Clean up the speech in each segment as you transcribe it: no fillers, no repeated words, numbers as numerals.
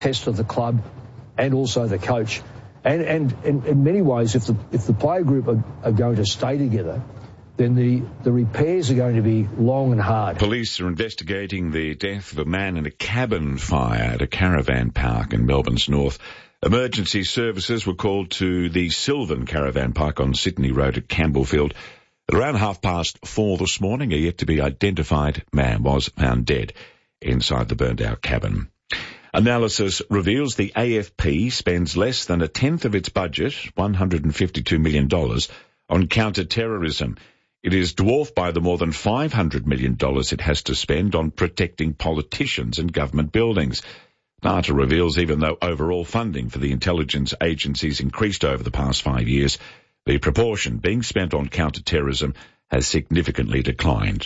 test of the club and also the coach. And in many ways, if the player group are going to stay together, then the repairs are going to be long and hard. Police are investigating the death of a man in a cabin fire at a caravan park in Melbourne's north. Emergency services were called to the Sylvan Caravan Park on Sydney Road at Campbellfield. At around 4:30 this morning, a yet-to-be-identified man was found dead inside the burned-out cabin. Analysis reveals the AFP spends less than a tenth of its budget, $152 million, on counter-terrorism. It is dwarfed by the more than $500 million it has to spend on protecting politicians and government buildings. Data reveals even though overall funding for the intelligence agencies increased over the past 5 years, the proportion being spent on counter-terrorism has significantly declined.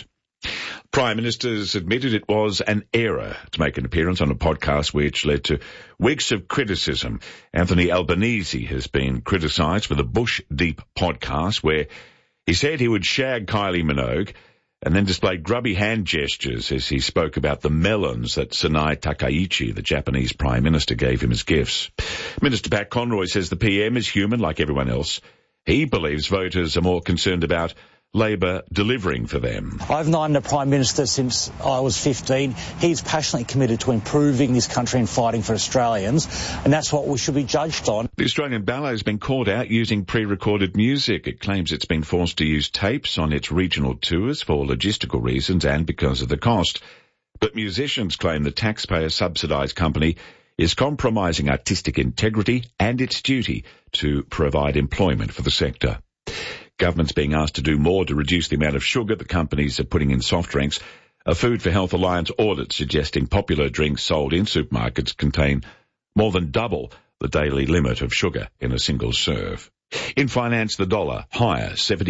Prime Minister's admitted it was an error to make an appearance on a podcast which led to weeks of criticism. Anthony Albanese has been criticised for the Bush Deep podcast where he said he would shag Kylie Minogue and then displayed grubby hand gestures as he spoke about the melons that Sanai Takaichi, the Japanese Prime Minister, gave him as gifts. Minister Pat Conroy says the PM is human like everyone else. He believes voters are more concerned about Labor delivering for them. I've known the Prime Minister since I was 15. He's passionately committed to improving this country and fighting for Australians, and that's what we should be judged on. The Australian Ballet has been caught out using pre-recorded music. It claims it's been forced to use tapes on its regional tours for logistical reasons and because of the cost. But musicians claim the taxpayer-subsidised company is compromising artistic integrity and its duty to provide employment for the sector. Government's being asked to do more to reduce the amount of sugar the companies are putting in soft drinks. A Food for Health Alliance audit suggesting popular drinks sold in supermarkets contain more than double the daily limit of sugar in a single serve. In finance, the dollar higher,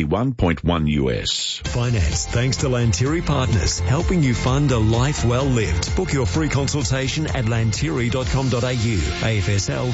71.1 US. Finance, thanks to Lantiri Partners, helping you fund a life well lived. Book your free consultation at lantiri.com.au. AFSL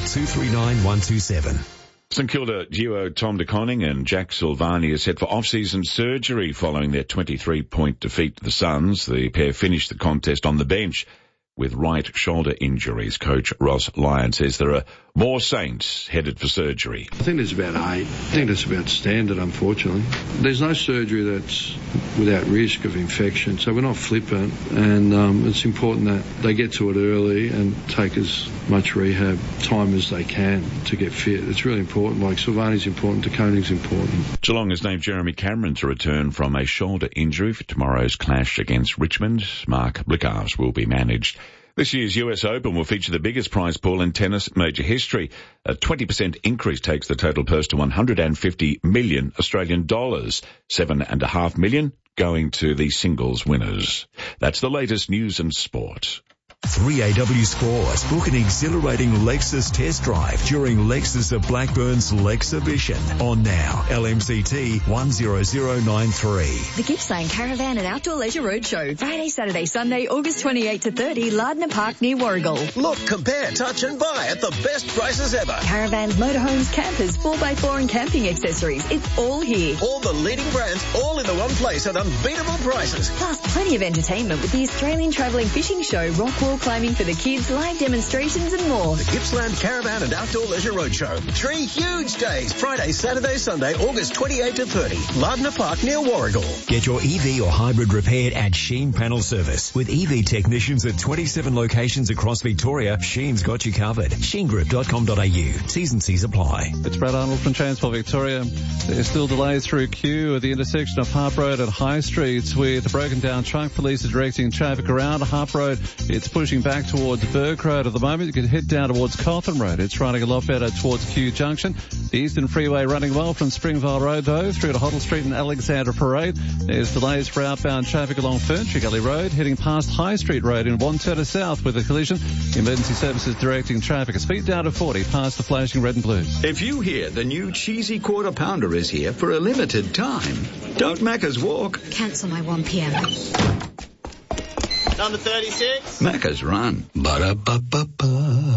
239127. St Kilda duo Tom De Koning and Jack Silvani are set for off-season surgery following their 23-point defeat to the Suns. The pair finished the contest on the bench with right shoulder injuries. Coach Ross Lyon says there are more Saints headed for surgery. I think there's about 8. I think that's about standard, unfortunately. There's no surgery that's without risk of infection, so we're not flippant, and it's important that they get to it early and take as much rehab time as they can to get fit. It's really important. Like Silvani's important, De Koning's important. Geelong has named Jeremy Cameron to return from a shoulder injury for tomorrow's clash against Richmond. Mark Blicavs will be managed. This year's US Open will feature the biggest prize pool in tennis major history. A 20% increase takes the total purse to 150 million Australian dollars, 7.5 million going to the singles winners. That's the latest news and sport. 3AW Scores. Book an exhilarating Lexus test drive during Lexus of Blackburn's Lexhibition on now. LMCT 10093. The Gippsland Caravan and Outdoor Leisure Roadshow. Friday, Saturday, Sunday, August 28 to 30, Lardner Park near Warragul. Look, compare, touch and buy at the best prices ever. Caravans, motorhomes, campers, 4x4 and camping accessories. It's all here. All the leading brands, all in the one place at unbeatable prices. Plus plenty of entertainment with the Australian Travelling Fishing Show, rock wall climbing for the kids, live demonstrations and more. The Gippsland Caravan and Outdoor Leisure Roadshow. 3 huge days. Friday, Saturday, Sunday, August 28 to 30. Lardner Park near Warragul. Get your EV or hybrid repaired at Sheen Panel Service. With EV technicians at 27 locations across Victoria, Sheen's got you covered. sheengroup.com.au. T's and C's apply. It's Brad Arnold from Transport Victoria. There's still delays through Kew at the intersection of Harp Road and High Streets with a broken down truck. Police are directing traffic around Harp Road. It's pushing back towards Burke Road at the moment. You can head down towards Cotham Road. It's running a lot better towards Kew Junction. The Eastern Freeway running well from Springvale Road, though, through to Hoddle Street and Alexandra Parade. There's delays for outbound traffic along Ferntree Gully Road, heading past High Street Road in Wonturna South with a collision. Emergency services directing traffic. Speed down to 40 past the flashing red and blues. If you hear the new cheesy quarter pounder is here for a limited time, don't Macca's walk. Cancel my 1 p.m. Number 36. Macca's run. Ba-da-ba-ba-ba.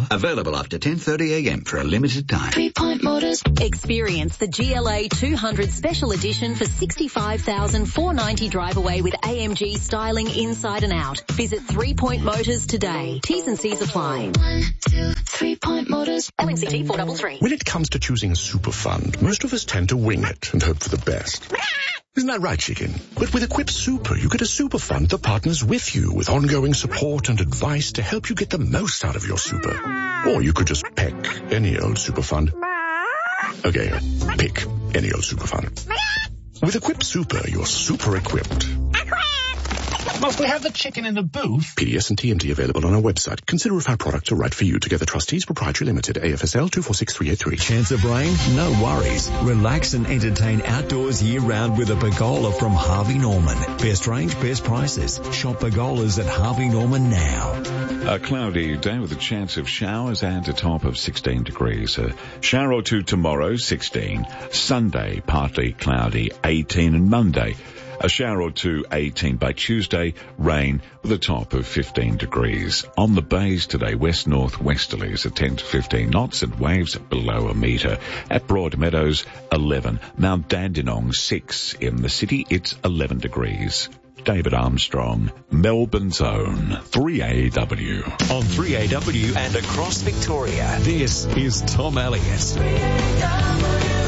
Available after 10:30am for a limited time. 3 Point Motors. Experience the GLA 200 Special Edition for $65,490 drive away with AMG styling inside and out. Visit 3 Point Motors today. T's and C's apply. 1, 2, 3 Point Motors. LMCT 433. When it comes to choosing a super fund, most of us tend to wing it and hope for the best. Isn't that right, chicken? But with Equip Super, you get a super fund that partners with you with ongoing support and advice to help you get the most out of your super. Or you could just pick any old super fund. Okay, pick any old super fund. With Equip Super, you're super equipped. Must we have the chicken in the booth? PDS and TMT available on our website. Consider if our products are right for you. Together Trustees Proprietary Limited, AFSL 246383. Chance of rain? No worries. Relax and entertain outdoors year-round with a pergola from Harvey Norman. Best range, best prices. Shop pergolas at Harvey Norman now. A cloudy day with a chance of showers and a top of 16 degrees. A shower or two tomorrow, 16. Sunday, partly cloudy, 18. And Monday, a shower or two, 18. By Tuesday, rain with a top of 15 degrees. On the bays today, west-northwesterlies at 10 to 15 knots and waves below a metre. At Broadmeadows, 11. Mount Dandenong, 6. In the city, it's 11 degrees. David Armstrong, Melbourne's own 3AW. On 3AW and across Victoria, this is Tom Elliott. 3AW.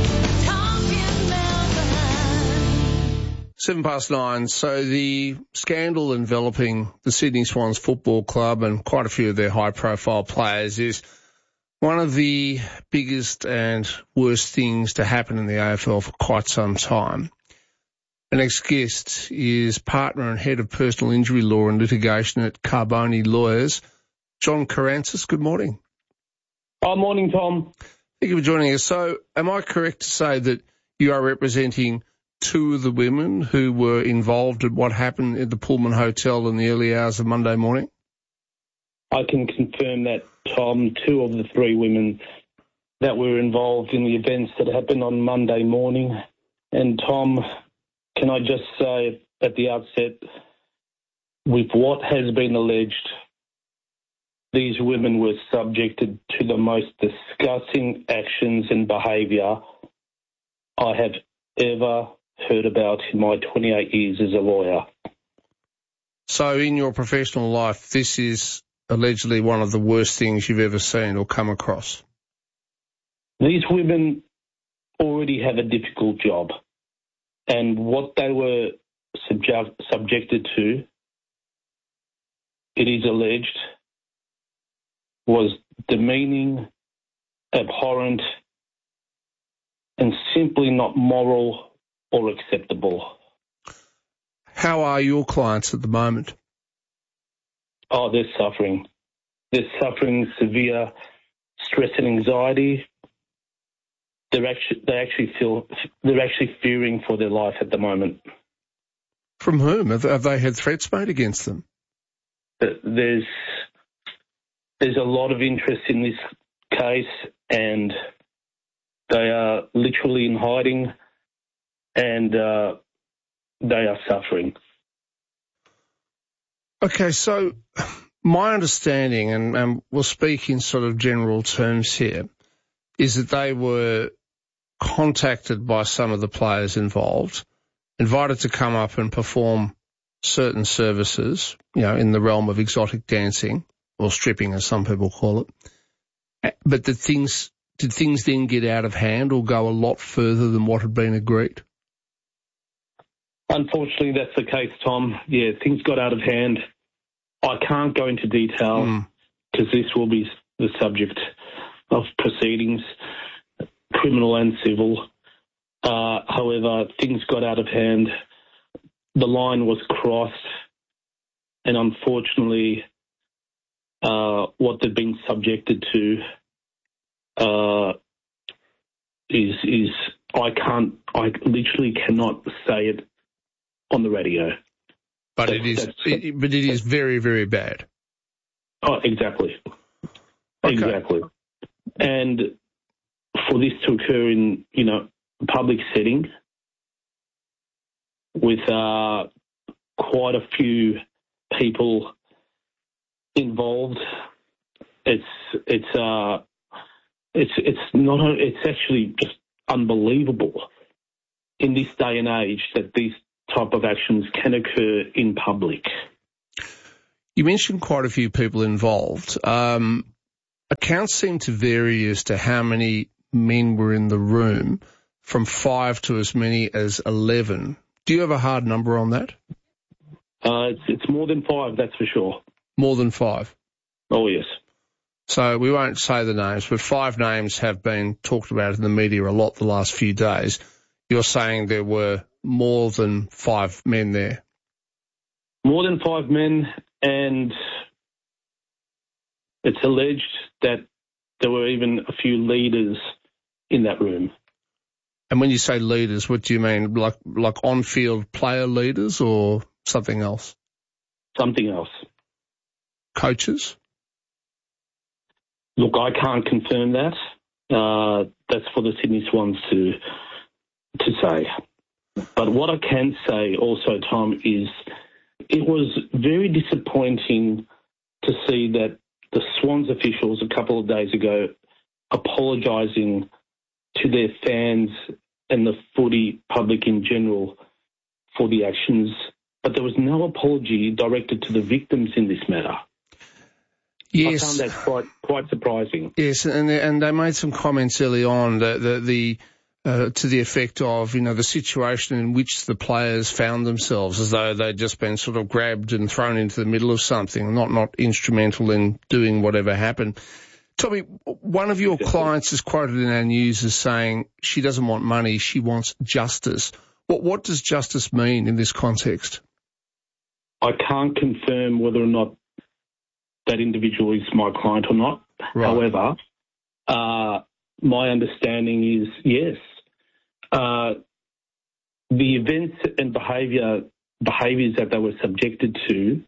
9:07. So the scandal enveloping the Sydney Swans Football Club and quite a few of their high-profile players is one of the biggest and worst things to happen in the AFL for quite some time. The next guest is partner and head of personal injury law and litigation at Carboni Lawyers, John Karantzis. Good morning. Morning, Tom. Thank you for joining us. So am I correct to say that you are representing two of the women who were involved in what happened at the Pullman Hotel in the early hours of Monday morning? I can confirm that, Tom. Two of the three women that were involved in the events that happened on Monday morning. And, Tom, can I just say at the outset, with what has been alleged, these women were subjected to the most disgusting actions and behaviour I have ever heard about in my 28 years as a lawyer. So in your professional life, this is allegedly one of the worst things you've ever seen or come across? These women already have a difficult job, and what they were subjected to, it is alleged, was demeaning, abhorrent, and simply not moral or acceptable. How are your clients at the moment? Oh, they're suffering. They're suffering severe stress and anxiety. They're actually fearing for their life at the moment. From whom? Have they had threats made against them? There's a lot of interest in this case, and they are literally in hiding, and they are suffering. Okay, so my understanding, and we'll speak in sort of general terms here, is that they were contacted by some of the players involved, invited to come up and perform certain services, in the realm of exotic dancing, or stripping as some people call it. But did things then get out of hand or go a lot further than what had been agreed? Unfortunately, that's the case, Tom. Yeah, things got out of hand. I can't go into detail because this will be the subject of proceedings, criminal and civil. However, things got out of hand. The line was crossed, and unfortunately, what they've been subjected to is I literally cannot say it on the radio. But it is very, very bad. Oh, exactly. Okay. Exactly. And for this to occur in, a public setting with quite a few people involved it's actually just unbelievable in this day and age that these type of actions can occur in public. You mentioned quite a few people involved. Accounts seem to vary as to how many men were in the room, from 5 to as many as 11. Do you have a hard number on that? It's more than 5, that's for sure. More than 5? Oh, yes. So we won't say the names, but 5 names have been talked about in the media a lot the last few days. You're saying there were more than 5 men there? More than 5 men, and it's alleged that there were even a few leaders in that room. And when you say leaders, what do you mean? Like on-field player leaders or something else? Something else. Coaches? Look, I can't confirm that. That's for the Sydney Swans to say. But what I can say also, Tom, is it was very disappointing to see that the Swans officials a couple of days ago apologising to their fans and the footy public in general for the actions, but there was no apology directed to the victims in this matter. Yes. I found that quite surprising. Yes, and they made some comments early on that to the effect of, the situation in which the players found themselves, as though they'd just been sort of grabbed and thrown into the middle of something, not instrumental in doing whatever happened. Tommy, one of your clients is quoted in our news as saying she doesn't want money, she wants justice. What does justice mean in this context? I can't confirm whether or not that individual is my client or not. Right. However, my understanding is yes. The events and behaviours that they were subjected to,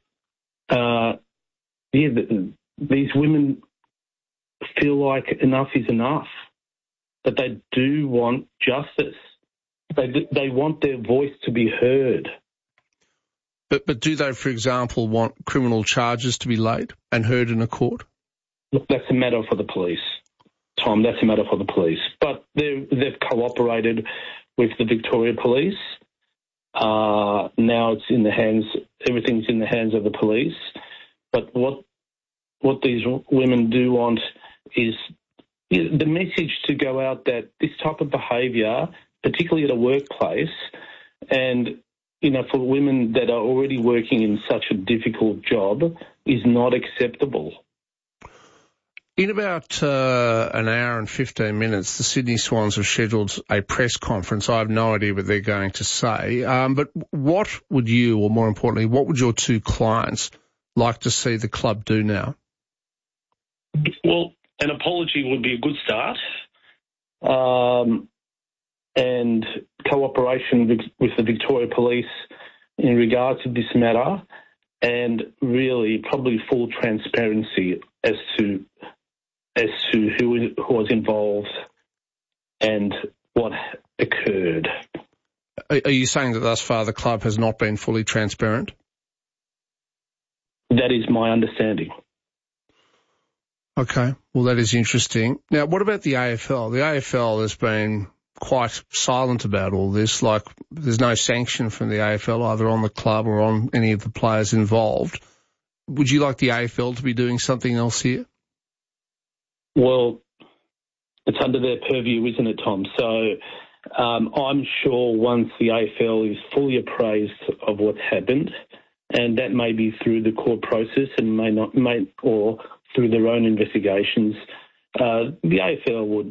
these women feel like enough is enough, that they do want justice. They want their voice to be heard. But do they, for example, want criminal charges to be laid and heard in a court? Look, that's a matter for the police, Tom. That's a matter for the police. But they've cooperated with the Victoria Police. Now everything's in the hands of the police. But what these women do want is the message to go out that this type of behaviour, particularly at a workplace, and for women that are already working in such a difficult job, is not acceptable. In about an hour and 15 minutes, the Sydney Swans have scheduled a press conference. I have no idea what they're going to say. But what would you, or more importantly, what would your 2 clients like to see the club do now? Well, an apology would be a good start. And cooperation with the Victoria Police in regards to this matter, and really probably full transparency as to who was involved and what occurred. Are you saying that thus far the club has not been fully transparent? That is my understanding. Okay, well that is interesting. Now, what about the AFL? The AFL has been quite silent about all this, like there's no sanction from the AFL either on the club or on any of the players involved. Would you like the AFL to be doing something else here? Well, it's under their purview, isn't it, Tom? So I'm sure once the AFL is fully appraised of what's happened, and that may be through the court process and or through their own investigations, the AFL would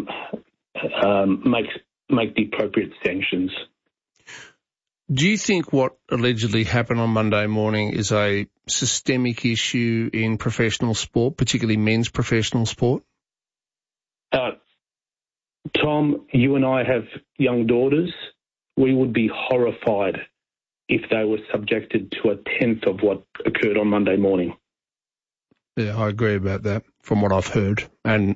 make the appropriate sanctions. Do you think what allegedly happened on Monday morning is a systemic issue in professional sport, particularly men's professional sport? Tom, you and I have young daughters. We would be horrified if they were subjected to a tenth of what occurred on Monday morning. Yeah, I agree about that from what I've heard. And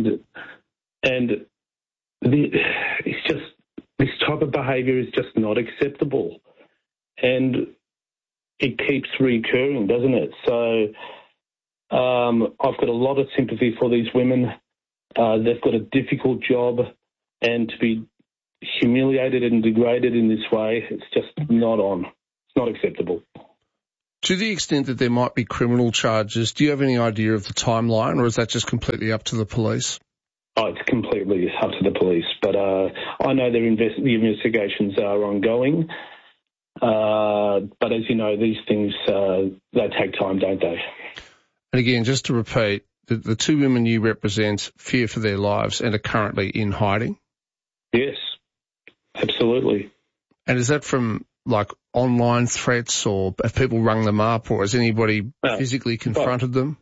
it's just, this type of behaviour is just not acceptable. And it keeps recurring, doesn't it? So I've got a lot of sympathy for these women. They've got a difficult job, and to be humiliated and degraded in this way, it's just not on. It's not acceptable. To the extent that there might be criminal charges, do you have any idea of the timeline, or is that just completely up to the police? Oh, it's completely up to the police, but I know the investigations are ongoing. But as you know, these things, they take time, don't they? And again, just to repeat, the two women you represent fear for their lives and are currently in hiding? Yes, absolutely. And is that from, like, online threats, or have people rung them up, or has anybody physically confronted them?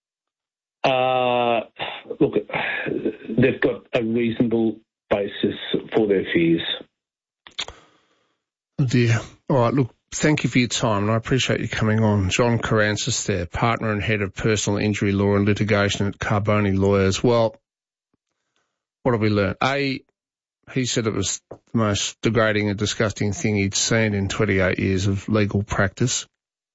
Look, they've got a reasonable basis for their fears. Oh dear. All right, look, thank you for your time, and I appreciate you coming on. John Karantzis there, partner and head of personal injury law and litigation at Carboni Lawyers. Well, what have we learned? A, he said it was the most degrading and disgusting thing he'd seen in 28 years of legal practice.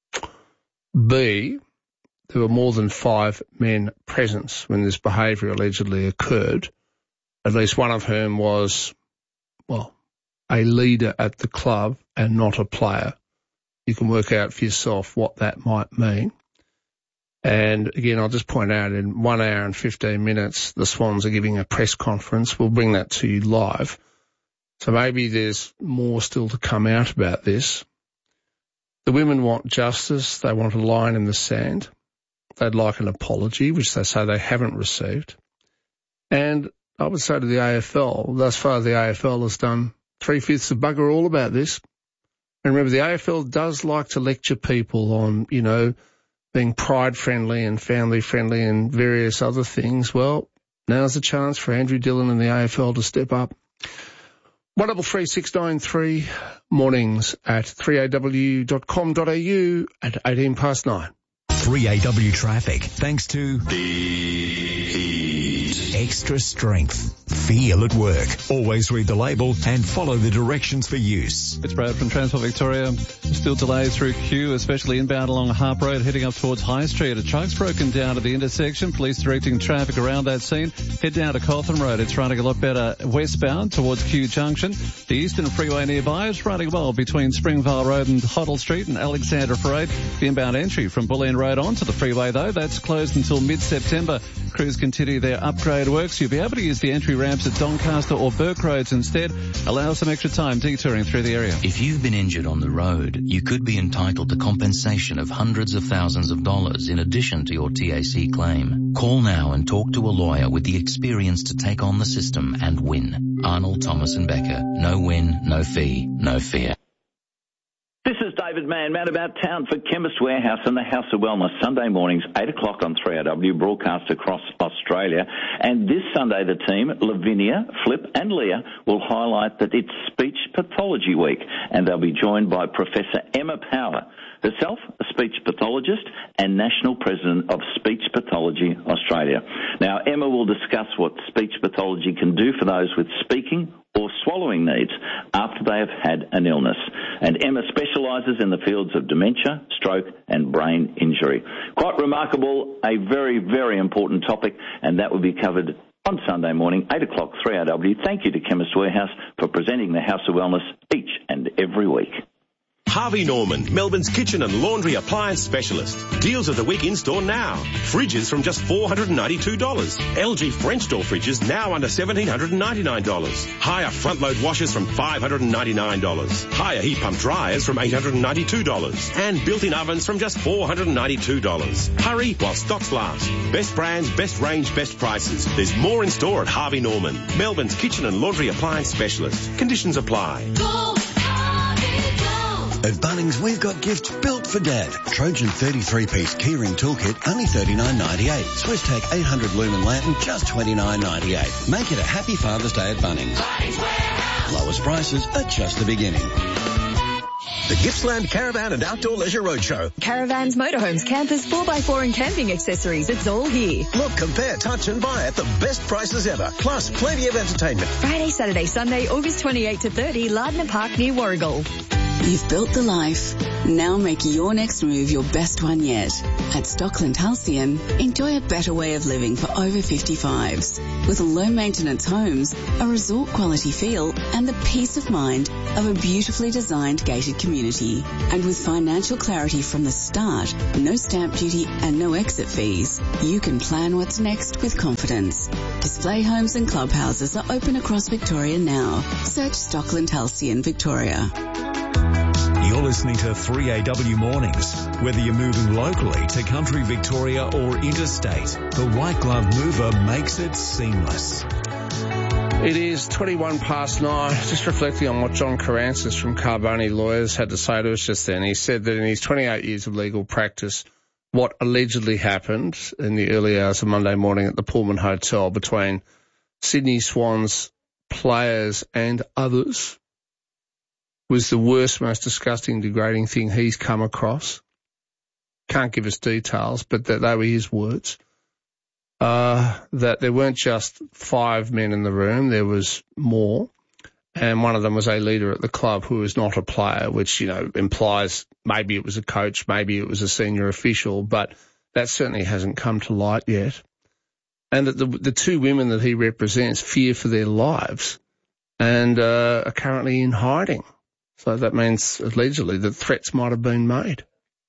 B, there were more than 5 men present when this behaviour allegedly occurred, at least one of whom was, well, a leader at the club and not a player. You can work out for yourself what that might mean. And again, I'll just point out, in 1 hour and 15 minutes, the Swans are giving a press conference. We'll bring that to you live. So maybe there's more still to come out about this. The women want justice. They want a line in the sand. They'd like an apology, which they say they haven't received. And I would say to the AFL, thus far the AFL has done 3/5 of bugger all about this. And remember, the AFL does like to lecture people on, you know, being pride-friendly and family-friendly and various other things. Well, now's the chance for Andrew Dillon and the AFL to step up. 133693 mornings at 3aw.com.au at 9:18. 3AW traffic, thanks to Extra Strength. Feel at work. Always read the label and follow the directions for use. It's Brad from Transport Victoria. Still delays through Kew, especially inbound along Harp Road, heading up towards High Street. A truck's broken down at the intersection. Police directing traffic around that scene. Head down to Cawthron Road. It's running a lot better westbound towards Kew Junction. The Eastern Freeway nearby is running well between Springvale Road and Hoddle Street and Alexandra Parade. The inbound entry from Bulleen Road onto the freeway, though, that's closed until mid-September. Crews continue their upgrade works. You'll be able to use the entry ramps at Doncaster or Burke Roads instead. Allow some extra time detouring through the area. If you've been injured on the road, you could be entitled to compensation of hundreds of thousands of dollars in addition to your TAC claim. Call now and talk to a lawyer with the experience to take on the system and win. Arnold, Thomas and Becker. No win, no fee, no fear. This is David Mann, about town for Chemist Warehouse and the House of Wellness, Sunday mornings, 8 o'clock on 3AW, broadcast across Australia. And this Sunday, the team, Lavinia, Flip and Leah, will highlight that it's Speech Pathology Week, and they'll be joined by Professor Emma Power, herself a speech pathologist and National President of Speech Pathology Australia. Now, Emma will discuss what speech pathology can do for those with speaking or swallowing needs after they have had an illness. And Emma specialises in the fields of dementia, stroke and brain injury. Quite remarkable, a very, very important topic, and that will be covered on Sunday morning, 8 o'clock, 3AW. Thank you to Chemist Warehouse for presenting the House of Wellness each and every week. Harvey Norman, Melbourne's kitchen and laundry appliance specialist. Deals of the week in store now. Fridges from just $492. LG French door fridges now under $1,799. Higher front load washers from $599. Higher heat pump dryers from $892. And built-in ovens from just $492. Hurry while stocks last. Best brands, best range, best prices. There's more in store at Harvey Norman, Melbourne's kitchen and laundry appliance specialist. Conditions apply. At Bunnings, we've got gifts built for Dad. Trojan 33-piece keyring toolkit, only $39.98. Swiss-Tech 800 lumen lantern, just $29.98. Make it a happy Father's Day at Bunnings. Lowest prices are just the beginning. The Gippsland Caravan and Outdoor Leisure Roadshow. Caravans, motorhomes, campers, 4x4 and camping accessories. It's all here. Look, compare, touch and buy at the best prices ever. Plus, plenty of entertainment. Friday, Saturday, Sunday, August 28 to 30, Lardner Park near Warragul. You've built the life. Now make your next move your best one yet. At Stockland Halcyon, enjoy a better way of living for over 55s. With low-maintenance homes, a resort-quality feel, and the peace of mind of a beautifully designed gated community. And with financial clarity from the start, no stamp duty and no exit fees, you can plan what's next with confidence. Display homes and clubhouses are open across Victoria now. Search Stockland Halcyon Victoria. You're listening to 3AW Mornings. Whether you're moving locally to country Victoria or interstate, the White Glove Mover makes it seamless. It is 21 past 9. Just reflecting on what John Carancis from Carboni Lawyers had to say to us just then. He said that in his 28 years of legal practice, what allegedly happened in the early hours of Monday morning at the Pullman Hotel between Sydney Swans players and others was the worst, most disgusting, degrading thing he's come across. Can't give us details, but that they were his words. That there weren't just 5 men in the room, there was more. And one of them was a leader at the club who was not a player, which, implies maybe it was a coach, maybe it was a senior official, but that certainly hasn't come to light yet. And that the 2 women that he represents fear for their lives and are currently in hiding. So that means, allegedly, that threats might have been made.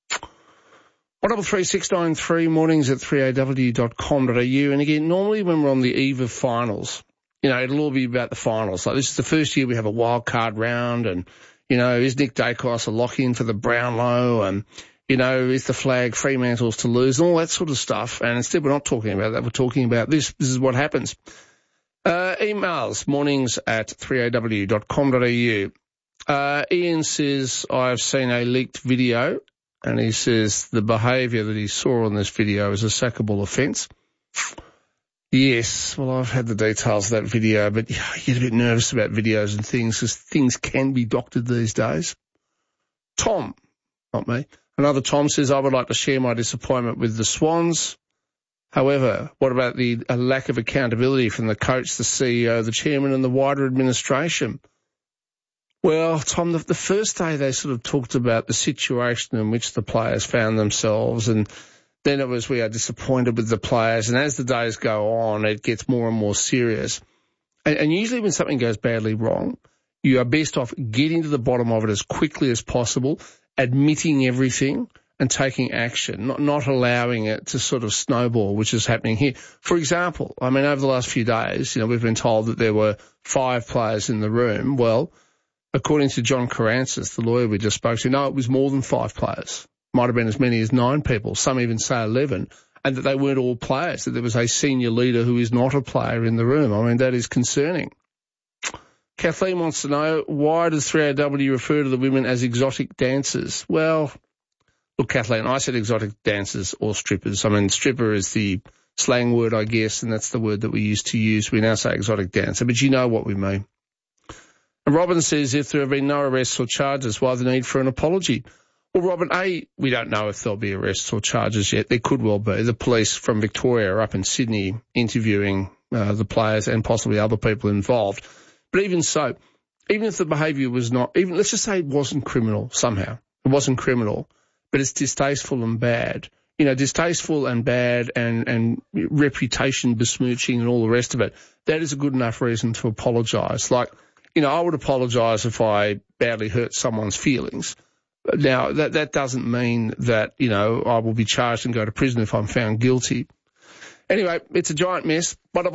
133693 mornings at 3aw.com.au. And again, normally when we're on the eve of finals, it'll all be about the finals. Like, this is the first year we have a wild card round and, is Nick Dacos a lock-in for the Brownlow and, is the flag Fremantle's to lose and all that sort of stuff. And instead we're not talking about that. We're talking about this. This is what happens. Emails, mornings at 3aw.com.au. Ian says, I've seen a leaked video, and he says the behaviour that he saw on this video is a sackable offence. Yes, well, I've had the details of that video, but you get a bit nervous about videos and things because things can be doctored these days. Tom, not me, another Tom says, I would like to share my disappointment with the Swans. However, what about the lack of accountability from the coach, the CEO, the chairman and the wider administration? Well, Tom, the first day they sort of talked about the situation in which the players found themselves, and then it was we are disappointed with the players. And as the days go on, it gets more and more serious. And usually when something goes badly wrong, you are best off getting to the bottom of it as quickly as possible, admitting everything and taking action, not allowing it to sort of snowball, which is happening here. For example, over the last few days, we've been told that there were 5 players in the room. Well, according to John Carancis, the lawyer we just spoke to, no, it was more than 5 players. Might have been as many as 9 people, some even say 11, and that they weren't all players, that there was a senior leader who is not a player in the room. That is concerning. Kathleen wants to know, why does 3AW refer to the women as exotic dancers? Well, look, Kathleen, I said exotic dancers or strippers. Stripper is the slang word, I guess, and that's the word that we used to use. We now say exotic dancer, but you know what we mean. And Robin says, if there have been no arrests or charges, why the need for an apology? Well, Robin, we don't know if there'll be arrests or charges yet. There could well be. The police from Victoria are up in Sydney interviewing the players and possibly other people involved. But even so, even if the behaviour was not, let's just say it wasn't criminal somehow. It wasn't criminal, but it's distasteful and bad. Distasteful and bad and reputation besmooching and all the rest of it. That is a good enough reason to apologise. I would apologise if I badly hurt someone's feelings. Now, that doesn't mean that, I will be charged and go to prison if I'm found guilty. Anyway, it's a giant mess.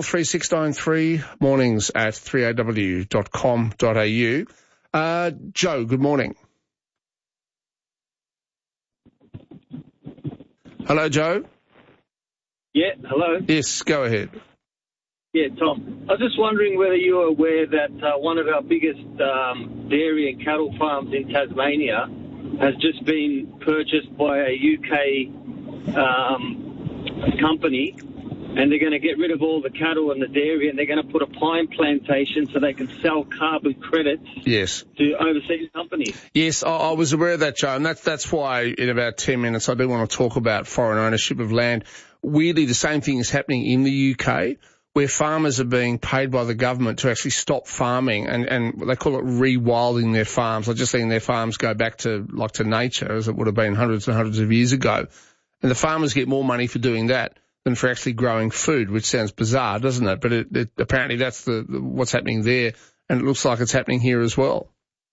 133693 mornings at 3aw.com.au. Joe, good morning. Hello, Joe? Yeah, hello. Yes, go ahead. Yeah, Tom. I was just wondering whether you were aware that one of our biggest dairy and cattle farms in Tasmania has just been purchased by a UK company, and they're going to get rid of all the cattle and the dairy, and they're going to put a pine plantation so they can sell carbon credits to overseas companies. Yes, I was aware of that, Joe, and that's why in about 10 minutes I do want to talk about foreign ownership of land. Weirdly, the same thing is happening in the UK, where farmers are being paid by the government to actually stop farming and they call it rewilding their farms, like just letting their farms go back to nature as it would have been hundreds and hundreds of years ago. And the farmers get more money for doing that than for actually growing food, which sounds bizarre, doesn't it? But it apparently that's what's happening there, and it looks like it's happening here as well.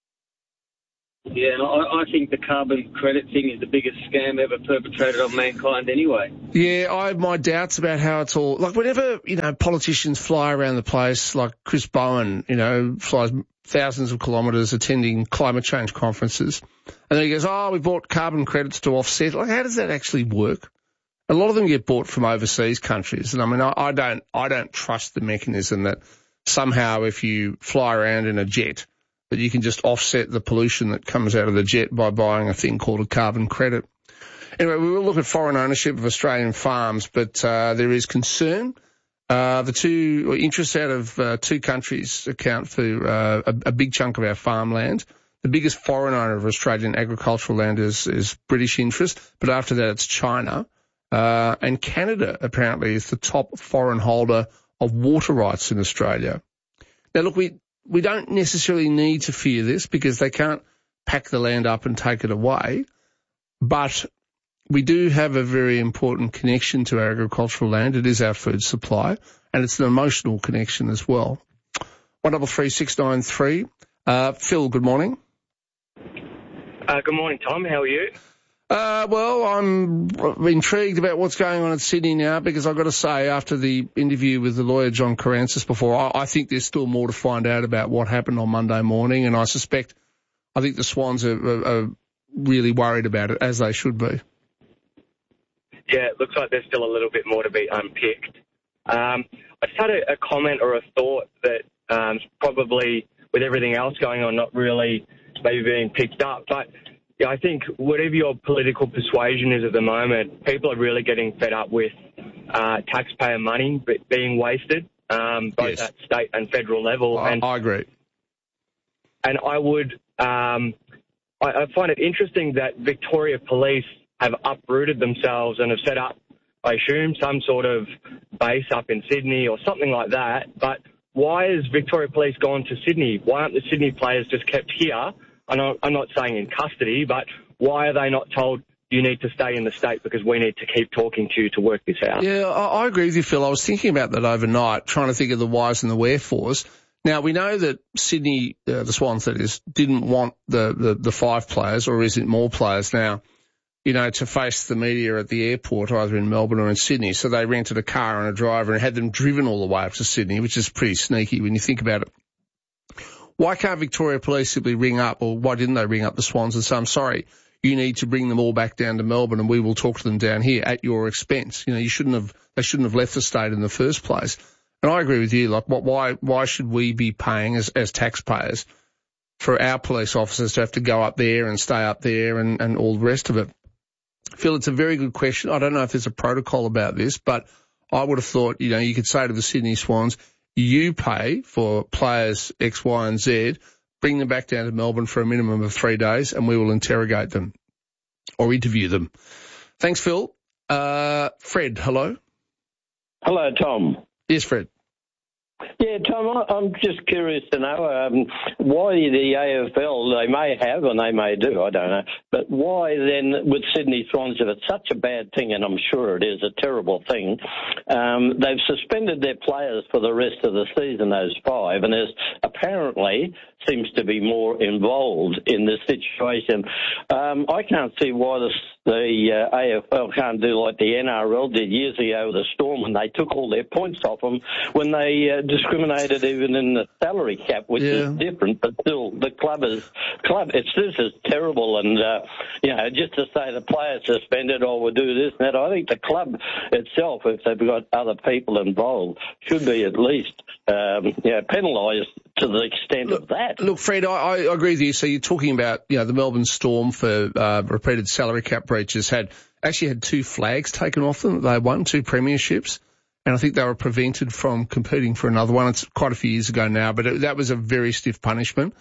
Yeah, and I think the carbon credit thing is the biggest scam ever perpetrated on mankind anyway. Yeah, I have my doubts about how it's all... Like, whenever, politicians fly around the place, like Chris Bowen, flies thousands of kilometres attending climate change conferences, and then he goes, we bought carbon credits to offset. Like, how does that actually work? A lot of them get bought from overseas countries, and I mean, I don't trust the mechanism that somehow if you fly around in a jet, that you can just offset the pollution that comes out of the jet by buying a thing called a carbon credit. Anyway, we will look at foreign ownership of Australian farms, but there is concern. The two interests out of two countries account for a big chunk of our farmland. The biggest foreign owner of Australian agricultural land is British interest, but after that it's China. And Canada apparently is the top foreign holder of water rights in Australia. Now, look, we don't necessarily need to fear this because they can't pack the land up and take it away, but we do have a very important connection to our agricultural land. It is our food supply, and it's an emotional connection as well. 133693. Phil, good morning. Good morning, Tom. How are you? Well, I'm intrigued about what's going on in Sydney now because I've got to say, after the interview with the lawyer John Karantzis before, I think there's still more to find out about what happened on Monday morning, and I think the Swans are really worried about it, as they should be. Yeah, it looks like there's still a little bit more to be unpicked. I just had a comment or a thought that probably, with everything else going on, not really maybe being picked up, but yeah, I think whatever your political persuasion is at the moment, people are really getting fed up with taxpayer money being wasted, both at state and federal level. I agree. And I would, I find it interesting that Victoria Police have uprooted themselves and have set up, I assume, some sort of base up in Sydney or something like that. But why has Victoria Police gone to Sydney? Why aren't the Sydney players just kept here? I'm not saying in custody, but why are they not told you need to stay in the state because we need to keep talking to you to work this out? Yeah, I agree with you, Phil. I was thinking about that overnight, trying to think of the whys and the wherefores. Now, we know that Sydney, the Swans that is, didn't want the five players, or is it more players now, to face the media at the airport, either in Melbourne or in Sydney. So they rented a car and a driver and had them driven all the way up to Sydney, which is pretty sneaky when you think about it. Why can't Victoria Police simply ring up, or why didn't they ring up the Swans and say, I'm sorry, you need to bring them all back down to Melbourne and we will talk to them down here at your expense? They shouldn't have left the state in the first place. And I agree with you, like, why should we be paying as taxpayers for our police officers to have to go up there and stay up there and all the rest of it? Phil, it's a very good question. I don't know if there's a protocol about this, but I would have thought, you could say to the Sydney Swans, you pay for players X, Y, and Z, bring them back down to Melbourne for a minimum of 3 days, and we will interrogate them or interview them. Thanks, Phil. Fred, hello. Hello, Tom. Yes, Fred. Yeah, Tom, I'm just curious to know why the AFL, they may have and they may do, I don't know, but why then with Sydney Swans, if it's such a bad thing, and I'm sure it is a terrible thing, they've suspended their players for the rest of the season, those five, and there's apparently seems to be more involved in this situation. I can't see why the AFL can't do like the NRL did years ago with the Storm when they took all their points off them when they discriminated even in the salary cap, which is different, but still the this is terrible. And, just to say the players suspended or will do this and that, I think the club itself, if they've got other people involved, should be at least, penalised to the extent of that. Look, Fred, I agree with you. So you're talking about, the Melbourne Storm for repeated salary cap breaches had 2 flags taken off them. They won 2 premierships, and I think they were prevented from competing for another one. It's quite a few years ago now, but that was a very stiff punishment.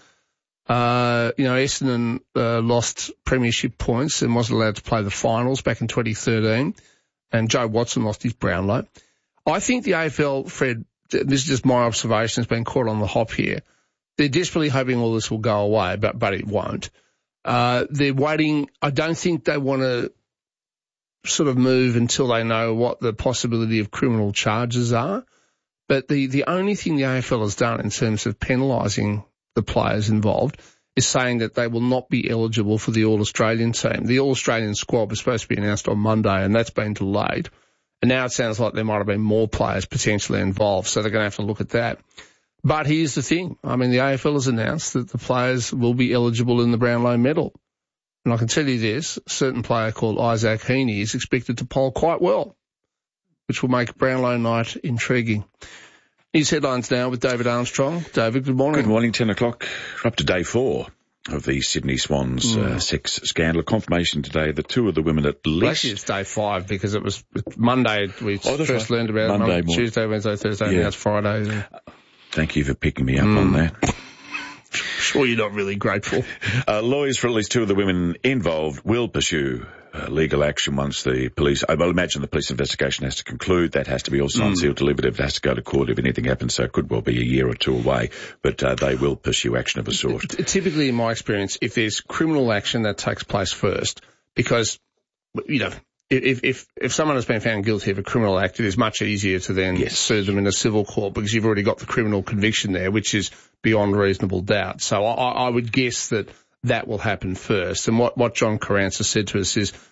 Essendon lost premiership points and wasn't allowed to play the finals back in 2013, and Joe Watson lost his Brownlow. I think the AFL, Fred, this is just my observation, it's been caught on the hop here. They're desperately hoping all this will go away, but it won't. They're waiting. I don't think they want to sort of move until they know what the possibility of criminal charges are. But the only thing the AFL has done in terms of penalising the players involved is saying that they will not be eligible for the All-Australian team. The All-Australian squad was supposed to be announced on Monday, and that's been delayed. And now it sounds like there might have been more players potentially involved, so they're going to have to look at that. But here's the thing. I mean, the AFL has announced that the players will be eligible in the Brownlow medal. And I can tell you this, a certain player called Isaac Heaney is expected to poll quite well, which will make Brownlow night intriguing. News headlines now with David Armstrong. David, good morning. Good morning, 10 o'clock. We're up to day 4 of the Sydney Swans sex scandal. Confirmation today that 2 of the women at least... Actually, it's day 5 because it was Monday we first learned about Monday it. Tuesday, Wednesday, Thursday, now it's Friday. Thank you for picking me up on that. Sure you're not really grateful. Lawyers for at least 2 of the women involved will pursue legal action once the police... I will imagine the police investigation has to conclude. That has to be all signed, sealed, delivered. It has to go to court if anything happens, so it could well be a year or 2 away. But they will pursue action of a sort. Typically, in my experience, if there's criminal action, that takes place first. Because, you know, if someone has been found guilty of a criminal act, it is much easier to then sue them in a civil court because you've already got the criminal conviction there, which is beyond reasonable doubt. So I would guess that will happen first. And what John Carranza said to us is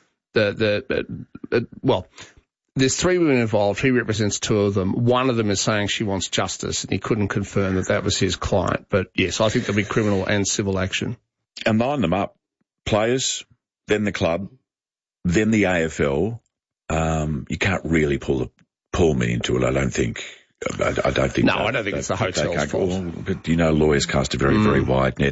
well, there's 3 women involved. He represents 2 of them. One of them is saying she wants justice, and he couldn't confirm that was his client. But yes, I think there'll be criminal and civil action. And line them up. Players, then the club, then the AFL. You can't really pull me into it, I don't think. I don't think. No, I don't think it's the hotel's fault. But, you know, lawyers cast a very, very wide net.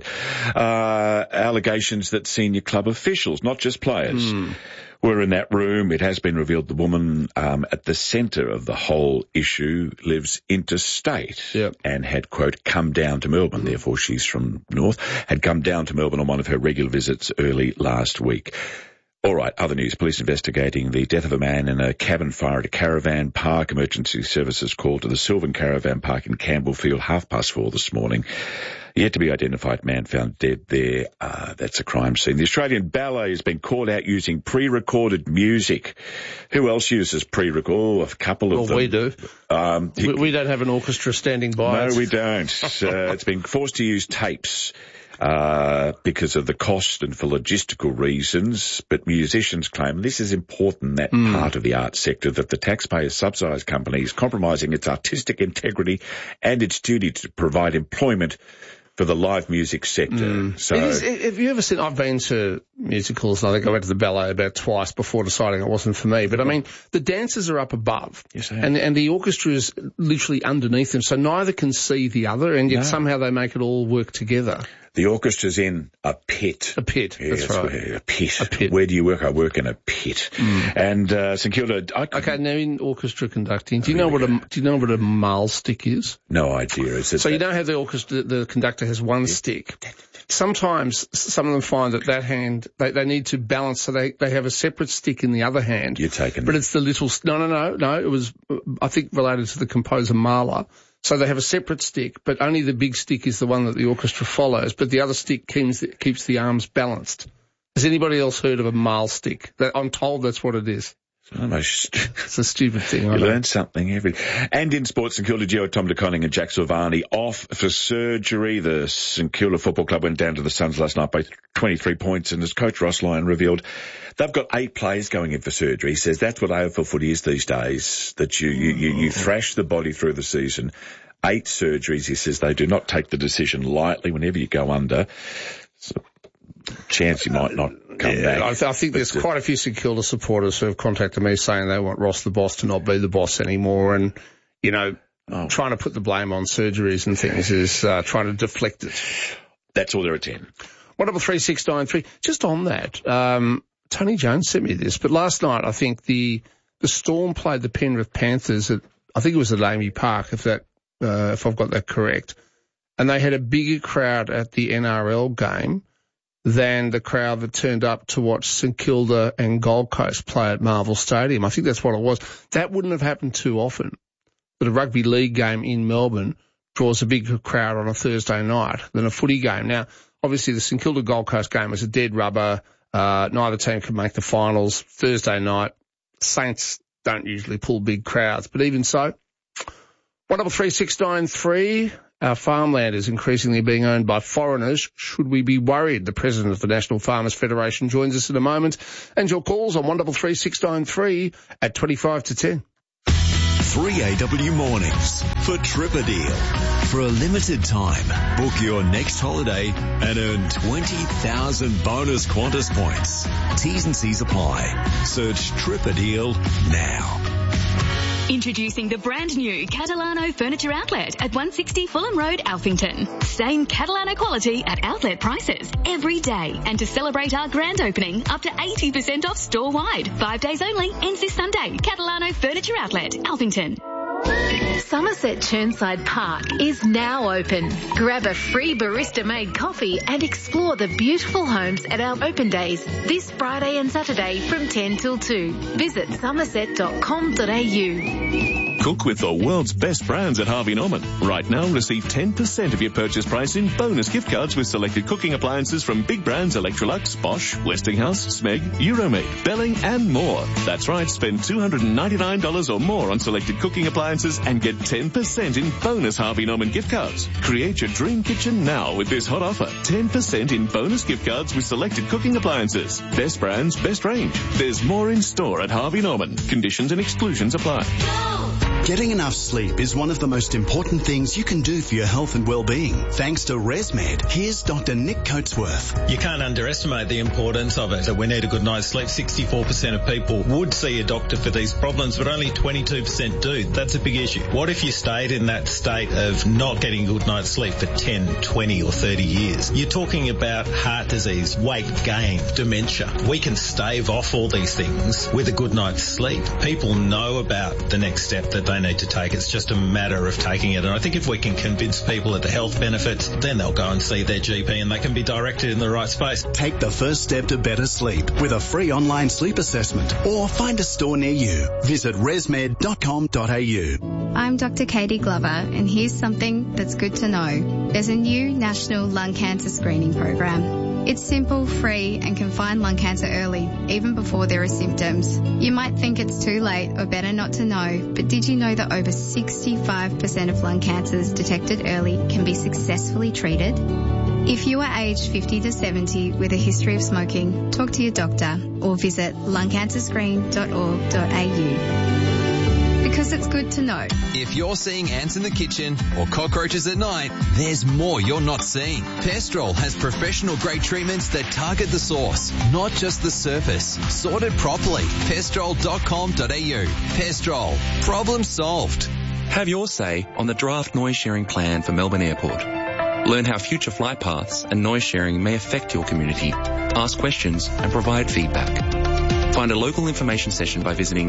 Allegations that senior club officials, not just players, were in that room. It has been revealed the woman at the centre of the whole issue lives interstate and had, quote, come down to Melbourne. Therefore, she's from North. Had come down to Melbourne on one of her regular visits early last week. All right, other news. Police investigating the death of a man in a cabin fire at a caravan park. Emergency services called to the Sylvan Caravan Park in Campbellfield 4:30 this morning. Yet to be identified man found dead there. That's a crime scene. The Australian Ballet has been caught out using pre-recorded music. Who else uses pre-record? Oh, a couple of them. Well, we do. We don't have an orchestra standing by. No, we don't. It's been forced to use tapes. Because of the cost and for logistical reasons, but musicians claim this is important, that part of the arts sector, that the taxpayer subsidised company is compromising its artistic integrity and its duty to provide employment for the live music sector. So, have you ever seen? I've been to musicals. I think I went to the ballet about twice before deciding it wasn't for me. But I mean, the dancers are up above, and the orchestra is literally underneath them, so neither can see the other, and yet somehow they make it all work together. The orchestra's in a pit. A pit, that's right. A pit. Where do you work? I work in a pit. And St Kilda... Okay, now in orchestra conducting, do you know what a mahl stick is? No idea. So you don't have the orchestra, the conductor has one stick. Sometimes some of them find that hand, they need to balance, so they have a separate stick in the other hand. You're taking But it's the little... No, it was, I think, related to the composer Mahler. So they have a separate stick, but only the big stick is the one that the orchestra follows, but the other stick keeps the arms balanced. Has anybody else heard of a mahl stick? I'm told that's what it is. It's a stupid thing. You learn something every... And in sports, St Kilda Geo, Tom De Koning and Jack Silvani off for surgery. The St Kilda Football Club went down to the Suns last night by 23 points, and as Coach Ross Lyon revealed, they've got 8 players going in for surgery. He says that's what AFL footy is these days, that you thrash the body through the season. 8 surgeries. He says they do not take the decision lightly whenever you go under. So, chance you might not come back. I think there's quite a few St Kilda supporters who have contacted me saying they want Ross the boss to not be the boss anymore, and, you know, trying to put the blame on surgeries and things is trying to deflect it. That's all there are 10. 133 Just on that, Tony Jones sent me this, but last night I think the Storm played the Penrith Panthers at, I think it was at Amy Park, if I've got that correct, and they had a bigger crowd at the NRL game than the crowd that turned up to watch St Kilda and Gold Coast play at Marvel Stadium. I think that's what it was. That wouldn't have happened too often. that a rugby league game in Melbourne draws a bigger crowd on a Thursday night than a footy game. Now, obviously the St Kilda Gold Coast game was a dead rubber. Neither team could make the finals. Thursday night, Saints don't usually pull big crowds, but even so, 133693, our farmland is increasingly being owned by foreigners. Should we be worried? The president of the National Farmers Federation joins us in a moment. And your calls on 133693 at 25 to 10. 3AW Mornings for Tripper Deal. For a limited time, book your next holiday and earn 20,000 bonus Qantas points. T's and C's apply. Search Tripper Deal now. Introducing the brand new Catalano Furniture Outlet at 160 Fulham Road, Alphington. Same Catalano quality at outlet prices every day. And to celebrate our grand opening, up to 80% off store-wide. 5 days only, ends this Sunday. Catalano Furniture Outlet, Alphington. Somerset Churnside Park is now open. Grab a free barista-made coffee and explore the beautiful homes at our open days this Friday and Saturday from 10 till 2. Visit somerset.com.au. Cook with the world's best brands at Harvey Norman. Right now, receive 10% of your purchase price in bonus gift cards with selected cooking appliances from big brands Electrolux, Bosch, Westinghouse, Smeg, Euromaid, Belling and more. That's right, spend $299 or more on selected cooking appliances and get 10% in bonus Harvey Norman gift cards. Create your dream kitchen now with this hot offer. 10% in bonus gift cards with selected cooking appliances. Best brands, best range. There's more in store at Harvey Norman. Conditions and exclusions apply. Getting enough sleep is one of the most important things you can do for your health and well-being. Thanks to ResMed, here's Dr. Nick Coatsworth. You can't underestimate the importance of it. So we need a good night's sleep. 64% of people would see a doctor for these problems, but only 22% do. That's a big issue. What if you stayed in that state of not getting a good night's sleep for 10, 20 or 30 years? You're talking about heart disease, weight gain, dementia. We can stave off all these things with a good night's sleep. People know about the next step that they need to take. It's just a matter of taking it. And I think if we can convince people of the health benefits, then they'll go and see their GP and they can be directed in the right space. Take the first step to better sleep with a free online sleep assessment or find a store near you. Visit resmed.com.au. I'm Dr. Katie Glover, and here's something that's good to know. There's a new national lung cancer screening program. It's simple, free, and can find lung cancer early, even before there are symptoms. You might think it's too late or better not to know, but did you know that over 65% of lung cancers detected early can be successfully treated? If you are aged 50 to 70 with a history of smoking, talk to your doctor or visit lungcancerscreen.org.au. Because it's good to know. If you're seeing ants in the kitchen or cockroaches at night, there's more you're not seeing. Pestrol has professional grade treatments that target the source, not just the surface. Sorted properly. Pestrol.com.au. Pestrol. Problem solved. Have your say on the draft noise sharing plan for Melbourne Airport. Learn how future flight paths and noise sharing may affect your community. Ask questions and provide feedback. Find a local information session by visiting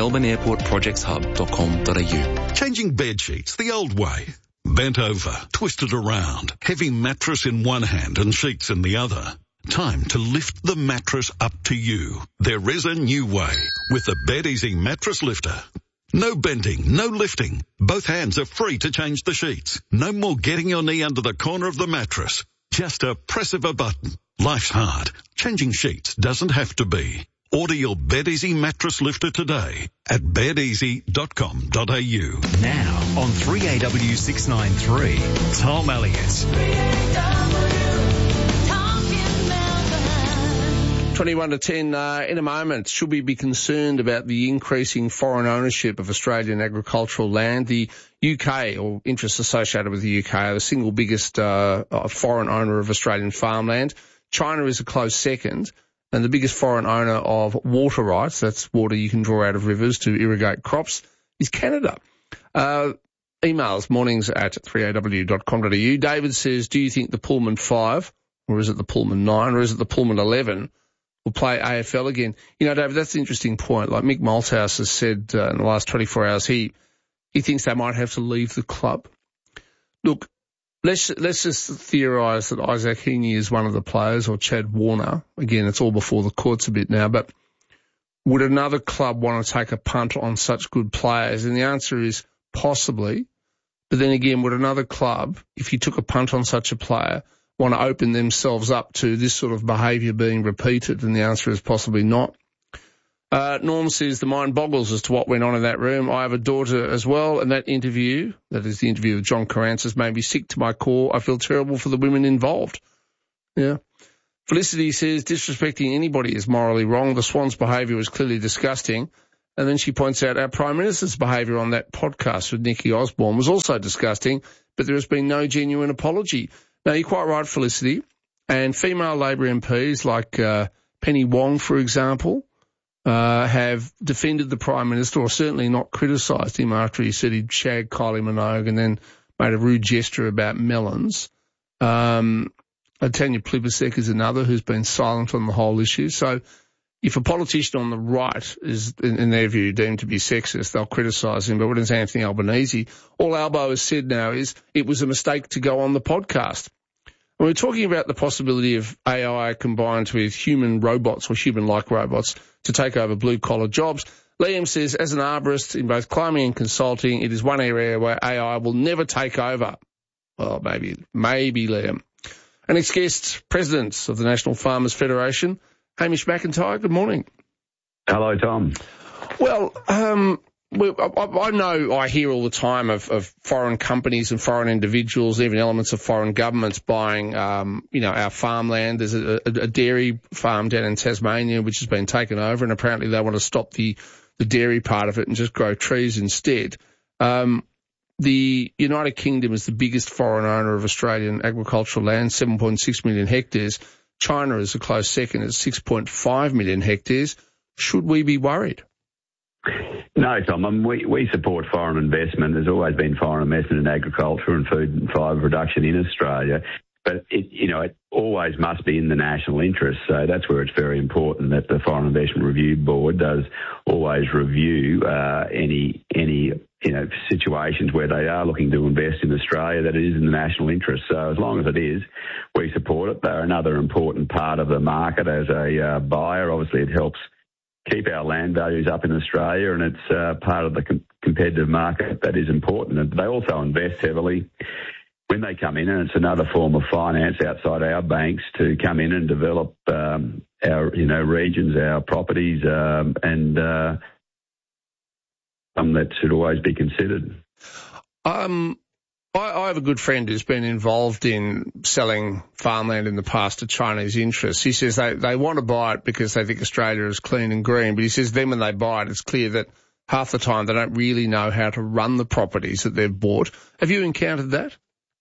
melbourneairportprojectshub.com.au. Changing bed sheets the old way. Bent over, twisted around, heavy mattress in one hand and sheets in the other. Time to lift the mattress up to you. There is a new way with the BedEasy Mattress Lifter. No bending, no lifting. Both hands are free to change the sheets. No more getting your knee under the corner of the mattress. Just a press of a button. Life's hard. Changing sheets doesn't have to be. Order your BedEasy Mattress Lifter today at bedeasy.com.au. Now on 3AW 693, Tom Elliott. 21 to 10 in a moment. Should we be concerned about the increasing foreign ownership of Australian agricultural land? The UK, or interests associated with the UK, are the single biggest foreign owner of Australian farmland. China is a close second. And the biggest foreign owner of water rights, that's water you can draw out of rivers to irrigate crops, is Canada. Emails, mornings at 3aw.com.au. David says, do you think the Pullman 5, or is it the Pullman 9, or is it the Pullman 11, will play AFL again? You know, David, that's an interesting point. Like Mick Malthouse has said in the last 24 hours, he thinks they might have to leave the club. Look, Let's just theorise that Isaac Heaney is one of the players, or Chad Warner. Again, it's all before the courts a bit now, but would another club want to take a punt on such good players? And the answer is Possibly. But then again, would another club, if you took a punt on such a player, want to open themselves up to this sort of behaviour being repeated? And the answer is possibly not. Norm says the mind boggles as to what went on in that room. I have a daughter as well, and that interview, that is the interview with John Carancis, made me sick to my core. I feel terrible for the women involved. Yeah. Felicity says disrespecting anybody is morally wrong. The Swans' behaviour was clearly disgusting. And then she points out our Prime Minister's behaviour on that podcast with Nikki Osborne was also disgusting, but there has been no genuine apology. Now, you're quite right, Felicity. And female Labor MPs like Penny Wong, for example, have defended the Prime Minister, or certainly not criticised him after he said he'd shagged Kylie Minogue and then made a rude gesture about melons. Tanya Plibersek is another who's been silent on the whole issue. So if a politician on the right is, in their view, deemed to be sexist, they'll criticise him. But what does Anthony Albanese? All Albo has said now is it was a mistake to go on the podcast. When we're talking about the possibility of AI combined with human robots or human-like robots to take over blue-collar jobs, Liam says, as an arborist in both climbing and consulting, it is one area where AI will never take over. Well, maybe, Liam. Our next guest, President of the National Farmers Federation, Hamish McIntyre. Good morning. Hello, Tom. Well, I know I hear all the time of foreign companies and foreign individuals, even elements of foreign governments buying, our farmland. There's a dairy farm down in Tasmania which has been taken over, and apparently they want to stop the dairy part of it and just grow trees instead. The United Kingdom is the biggest foreign owner of Australian agricultural land, 7.6 million hectares. China is a close second at 6.5 million hectares. Should we be worried? No, Tom. I mean, we support foreign investment. There's always been foreign investment in agriculture and food and fibre production in Australia. But it always must be in the national interest. So that's where it's very important that the Foreign Investment Review Board does always review any situations where they are looking to invest in Australia that it is in the national interest. So as long as it is, we support it. They're another important part of the market as a buyer. Obviously, it helps keep our land values up in Australia, and it's part of the competitive market that is important. And they also invest heavily when they come in, and it's another form of finance outside our banks to come in and develop our regions, our properties, and that should always be considered. I have a good friend who's been involved in selling farmland in the past to Chinese interests. He says they want to buy it because they think Australia is clean and green, but he says then when they buy it, it's clear that half the time they don't really know how to run the properties that they've bought. Have you encountered that?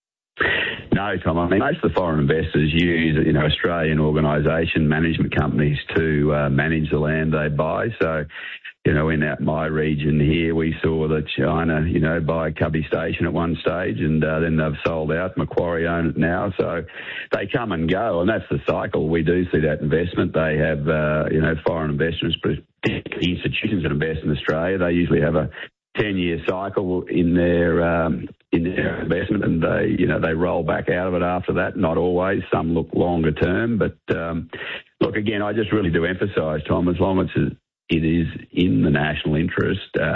No, Tom. I mean, most of the foreign investors use, Australian organisation management companies to manage the land they buy. So, in my region here, we saw that China, buy Cubby Station at one stage, and then they've sold out. Macquarie own it now. So they come and go, and that's the cycle. We do see that investment. They have, foreign investors, particularly institutions that invest in Australia. They usually have a 10-year cycle in their investment, and they roll back out of it after that. Not always. Some look longer term, but look, again, I just really do emphasise, Tom, as long as it is in the national interest,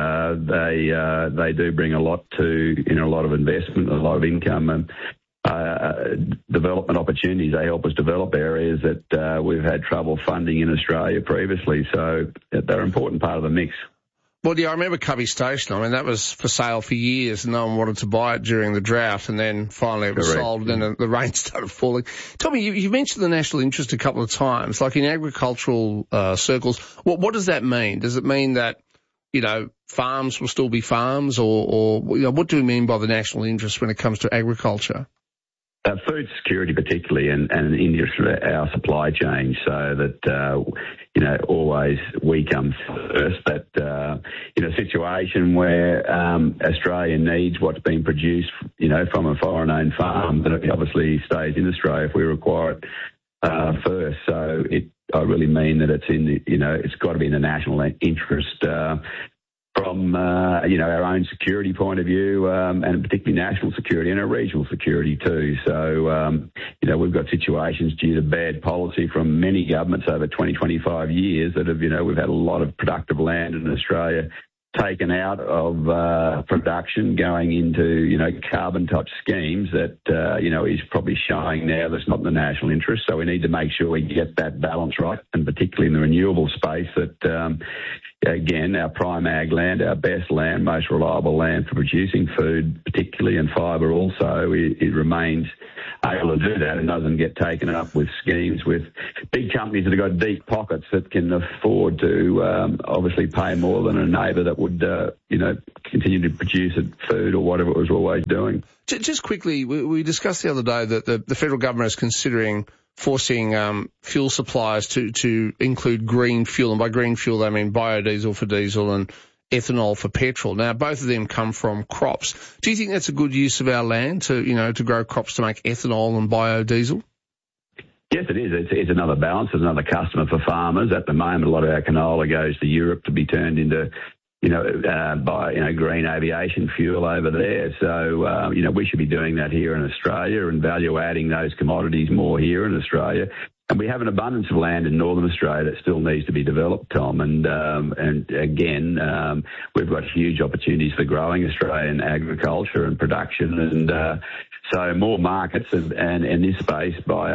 they do bring a lot to a lot of investment, a lot of income, and development opportunities. They help us develop areas that we've had trouble funding in Australia previously. So they're an important part of the mix. Well, yeah, I remember Cubby Station. I mean, that was for sale for years, and no one wanted to buy it during the drought, and then finally it was sold, and then the rain started falling. Tell me, you mentioned the national interest a couple of times, like in agricultural circles. What does that mean? Does it mean that, farms will still be farms, or what do we mean by the national interest when it comes to agriculture? Food security particularly, and in our supply chain, so that, always we come first. That, in a situation where Australia needs what's been produced, from a foreign-owned farm, but it obviously stays in Australia if we require it first. So I really mean that it's it's got to be in the national interest. From, our own security point of view, and particularly national security and our regional security too. So, we've got situations due to bad policy from many governments over 20, 25 years that have, we've had a lot of productive land in Australia taken out of production going into, carbon type schemes that, is probably showing now that's not in the national interest. So we need to make sure we get that balance right, and particularly in the renewable space that, again, our prime ag land, our best land, most reliable land for producing food particularly, and fibre also, it remains able to do that and doesn't get taken up with schemes with big companies that have got deep pockets that can afford to obviously pay more than a neighbour that would, continue to produce food or whatever it was always doing. Just quickly, we discussed the other day that the federal government is considering forcing fuel suppliers to include green fuel, and by green fuel they mean biodiesel for diesel and ethanol for petrol. Now, both of them come from crops. Do you think that's a good use of our land to grow crops to make ethanol and biodiesel? Yes, it is. It's another balance. It's another customer for farmers. At the moment, a lot of our canola goes to Europe to be turned into, green aviation fuel over there. So, we should be doing that here in Australia and value adding those commodities more here in Australia. And we have an abundance of land in Northern Australia that still needs to be developed, Tom. And again, we've got huge opportunities for growing Australian agriculture and production. And so more markets and in this space,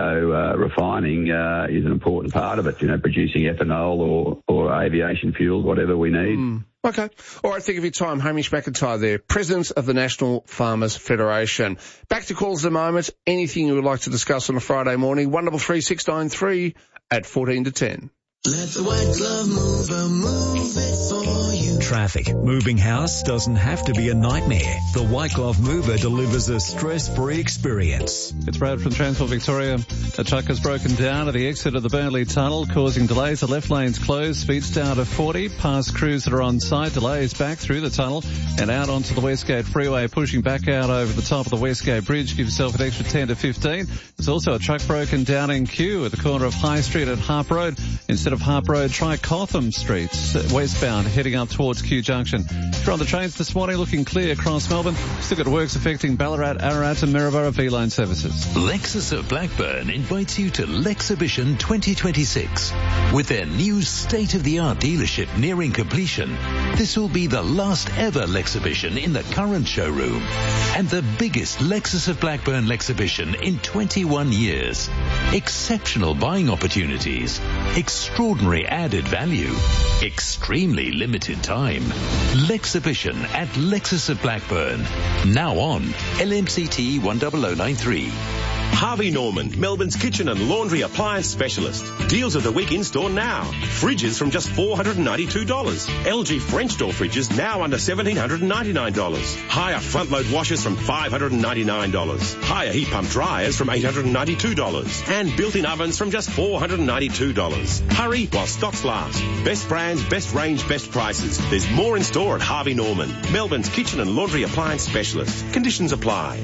refining is an important part of it, producing ethanol or aviation fuel, whatever we need. Okay. All right, think of your time. Hamish McIntyre there, President of the National Farmers Federation. Back to calls in a moment. Anything you would like to discuss on a Friday morning, 133 693 at 14 to 10. Let the white glove mover move it for you. Traffic. Moving house doesn't have to be a nightmare. The White Glove Mover delivers a stress-free experience. It's Brad from Transport Victoria. A truck has broken down at the exit of the Burnley Tunnel, causing delays. The left lane's closed. Speeds down to 40. Past crews that are on site. Delays back through the tunnel and out onto the Westgate Freeway, pushing back out over the top of the Westgate Bridge. Give yourself an extra 10 to 15. There's also a truck broken down in Kew at the corner of High Street at Harp Road. Instead of Harp Road, try Cotham Street, westbound, heading up towards Kew Junction. If you're on the trains this morning, looking clear across Melbourne. Still got works affecting Ballarat, Ararat and Maryborough V-Line services. Lexus of Blackburn invites you to Lexhibition 2026. With their new state-of-the-art dealership nearing completion, this will be the last ever Lexhibition in the current showroom and the biggest Lexus of Blackburn Lexhibition in 21 years. Exceptional buying opportunities, extraordinary added value, extremely limited time. Lexhibition at Lexus of Blackburn. Now on LMCT 10093. Harvey Norman, Melbourne's kitchen and laundry appliance specialist. Deals of the week in store now. Fridges from just $492. LG French door fridges now under $1,799. Hire front load washers from $599. Hire heat pump dryers from $892. And built-in ovens from just $492. Hurry while stocks last. Best brands, best range, best prices. There's more in store at Harvey Norman, Melbourne's kitchen and laundry appliance specialist. Conditions apply.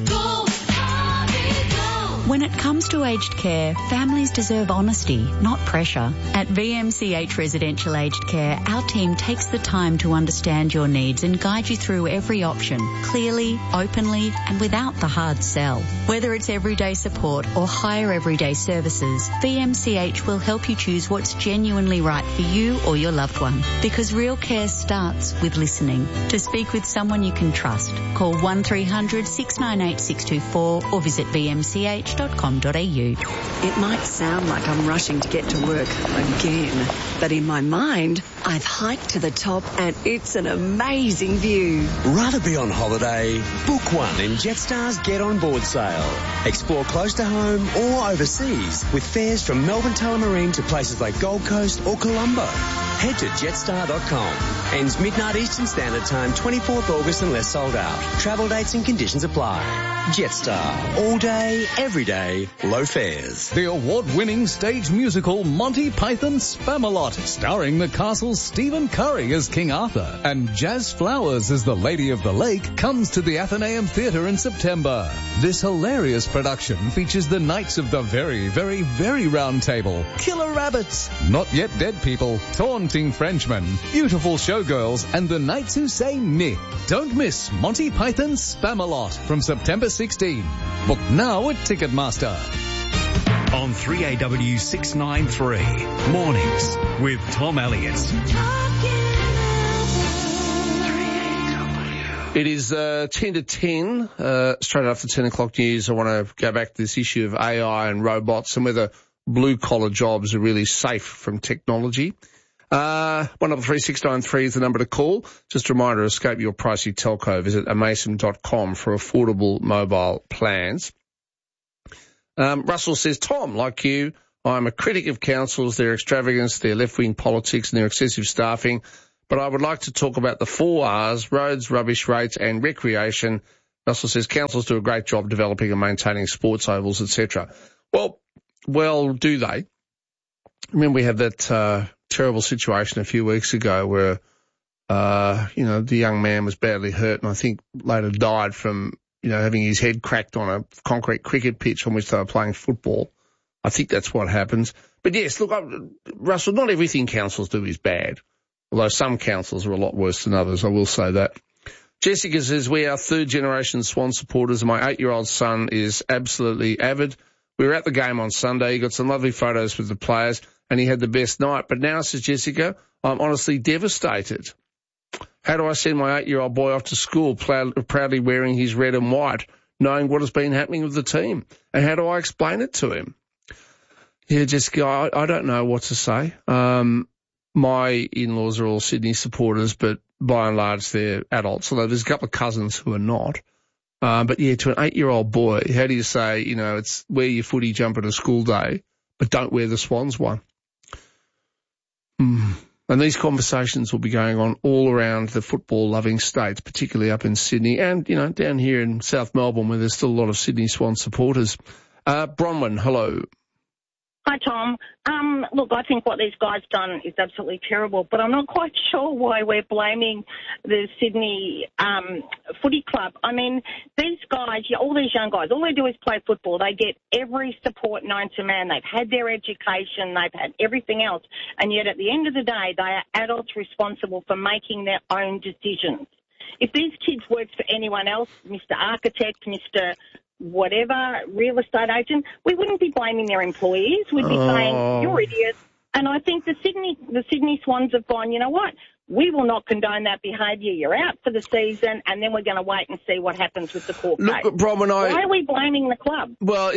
When it comes to aged care, families deserve honesty, not pressure. At VMCH Residential Aged Care, our team takes the time to understand your needs and guide you through every option, clearly, openly, and without the hard sell. Whether it's everyday support or higher everyday services, VMCH will help you choose what's genuinely right for you or your loved one. Because real care starts with listening. To speak with someone you can trust, call 1300 698 624 or visit vmch.com.au. It might sound like I'm rushing to get to work again, but in my mind, I've hiked to the top and it's an amazing view. Rather be on holiday? Book one in Jetstar's Get On Board sale. Explore close to home or overseas with fares from Melbourne Tullamarine to places like Gold Coast or Colombo. Head to jetstar.com. Ends midnight Eastern Standard Time, 24th August unless sold out. Travel dates and conditions apply. Jetstar. All day, every day, low fares. The award-winning stage musical Monty Python Spamalot, starring the castle's Stephen Curry as King Arthur and Jazz Flowers as the Lady of the Lake, comes to the Athenaeum Theatre in September. This hilarious production features the Knights of the Very, Very, Very Round Table, Killer Rabbits, Not Yet Dead People, Taunting Frenchmen, Beautiful Showgirls, and the Knights Who Say Meh. Don't miss Monty Python Spamalot from September 16. Book now at Ticketmaster. On 3AW 693, Mornings with Tom Elliott. It is 10 to 10. Straight after 10 o'clock news, I want to go back to this issue of AI and robots and whether blue-collar jobs are really safe from technology. 133693 is the number to call. Just a reminder, escape your pricey telco. Visit amason.com for affordable mobile plans. Russell says, Tom, like you, I'm a critic of councils, their extravagance, their left-wing politics and their excessive staffing, but I would like to talk about the 4 R's, roads, rubbish rates and recreation. Russell says councils do a great job developing and maintaining sports ovals, etc. Well, do they? Remember we had that terrible situation a few weeks ago where, the young man was badly hurt and I think later died from, having his head cracked on a concrete cricket pitch on which they were playing football. I think that's what happens. But yes, look, Russell, not everything councils do is bad, although some councils are a lot worse than others, I will say that. Jessica says, we are third-generation Swan supporters. My 8-year-old son is absolutely avid. We were at the game on Sunday. He got some lovely photos with the players, and he had the best night. But now, says Jessica, I'm honestly devastated. How do I send my 8-year-old boy off to school proudly wearing his red and white, knowing what has been happening with the team? And how do I explain it to him? Yeah, Jessica, I don't know what to say. My in-laws are all Sydney supporters, but by and large they're adults, although there's a couple of cousins who are not. But yeah, to an 8-year-old boy, how do you say, it's wear your footy jumper to school day, but don't wear the Swans one? And these conversations will be going on all around the football-loving states, particularly up in Sydney and, down here in South Melbourne where there's still a lot of Sydney Swan supporters. Bronwyn, hello. Hi, Tom. Look, I think what these guys done is absolutely terrible, but I'm not quite sure why we're blaming the Sydney Footy Club. I mean, these guys, all these young guys, all they do is play football. They get every support known to man. They've had their education. They've had everything else. And yet at the end of the day, they are adults responsible for making their own decisions. If these kids worked for anyone else, Mr. Architect, Mr. whatever, real estate agent, we wouldn't be blaming their employees. We'd be saying, you're idiots. And I think the Sydney Swans have gone, you know what? We will not condone that behaviour. You're out for the season, and then we're going to wait and see what happens with the court case. Why are we blaming the club? Well,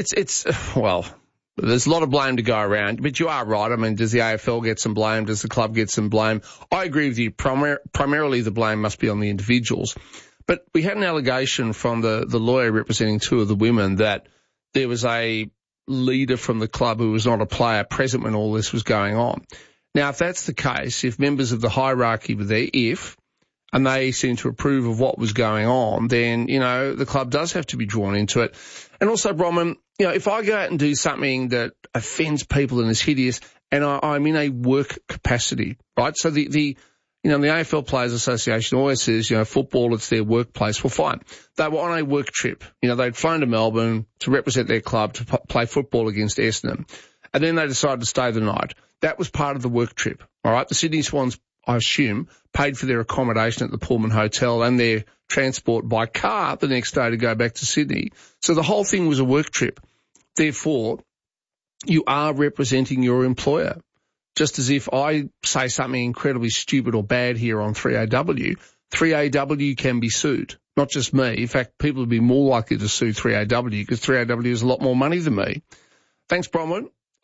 there's a lot of blame to go around, but you are right. I mean, does the AFL get some blame? Does the club get some blame? I agree with you. Primarily the blame must be on the individuals. But we had an allegation from the lawyer representing 2 of the women that there was a leader from the club who was not a player present when all this was going on. Now, if that's the case, if members of the hierarchy were there, and they seem to approve of what was going on, then, the club does have to be drawn into it. And also, Bronwyn, if I go out and do something that offends people and is hideous, and I'm in a work capacity, right? So the AFL Players Association always says, football, it's their workplace. Well, fine. They were on a work trip. They'd flown to Melbourne to represent their club to play football against Essendon. And then they decided to stay the night. That was part of the work trip. All right. The Sydney Swans, I assume, paid for their accommodation at the Pullman Hotel and their transport by car the next day to go back to Sydney. So the whole thing was a work trip. Therefore, you are representing your employer. Just as if I say something incredibly stupid or bad here on 3AW, 3AW can be sued. Not just me. In fact, people would be more likely to sue 3AW because 3AW has a lot more money than me. Thanks, Bronwyn.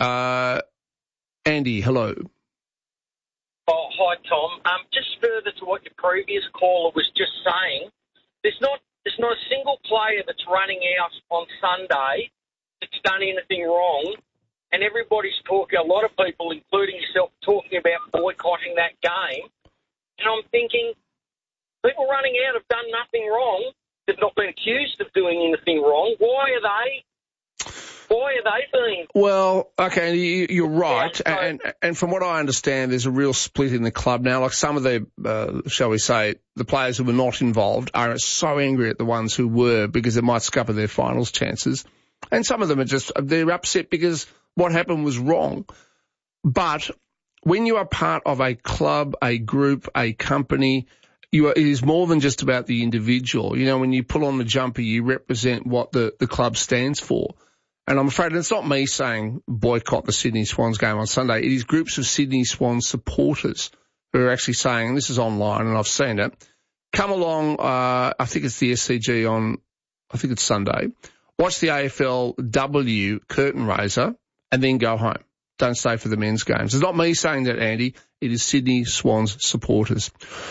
Andy, hello. Oh, hi, Tom. Just further to what your previous caller was just saying, there's not a single player that's running out on Sunday that's done anything wrong. And everybody's talking, a lot of people, including yourself, talking about boycotting that game. And I'm thinking, people running out have done nothing wrong. They've not been accused of doing anything wrong. Why are they being... Well, okay, you're right. Yeah, and from what I understand, there's a real split in the club now. Like some of the, shall we say, the players who were not involved are so angry at the ones who were because it might scupper their finals chances. And some of them they're upset because what happened was wrong. But when you are part of a club, a group, a company, it is more than just about the individual. When you pull on the jumper, you represent what the club stands for. And I'm afraid it's not me saying boycott the Sydney Swans game on Sunday. It is groups of Sydney Swans supporters who are actually saying, and this is online and I've seen it, come along, I think it's the SCG on, I think it's Sunday, watch the AFLW curtain raiser and then go home. Don't stay for the men's games. It's not me saying that, Andy. It is Sydney Swans supporters.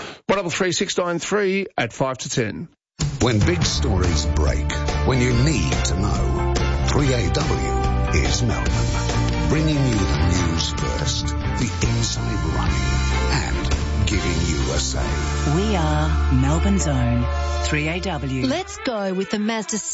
133 at 5 to 10. When big stories break, when you need to know, 3AW is Melbourne, bringing you the news first, the inside running, and giving you a say. We are Melbourne's own 3AW. Let's go with the Mazda